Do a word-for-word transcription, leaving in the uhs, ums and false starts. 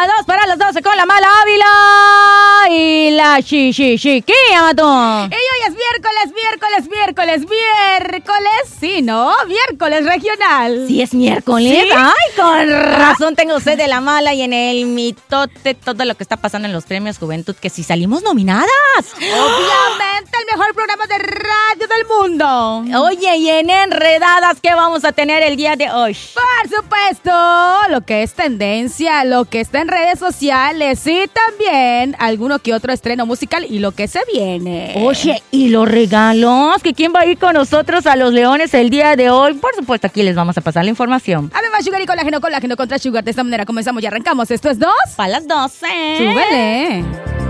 dos para las doce con la mala Ávila y la Chichichiquilla, Matón. Y hoy es miércoles, miércoles, miércoles, miércoles. Sí, ¿no? Miércoles regional. Sí, es miércoles. ¿Sí? Ay, con razón tengo sed de la mala y en el mitote todo lo que está pasando en los premios Juventud, que si salimos nominadas. Obviamente el mejor programa de radio del mundo. Oye, y en Enredadas, ¿qué vamos a tener el día de hoy? Por supuesto, lo que es tendencia, lo que está en redes sociales y también alguno que otro estreno musical y lo que se viene. Oye, ¿y los regalos? ¿Que quién va a ir con nosotros a Los Leones el día de hoy? Por supuesto, aquí les vamos a pasar la información. Además, Sugar y colágeno, colágeno contra Sugar. De esta manera comenzamos y arrancamos. Esto es dos. Para las doce. ¡Súbele!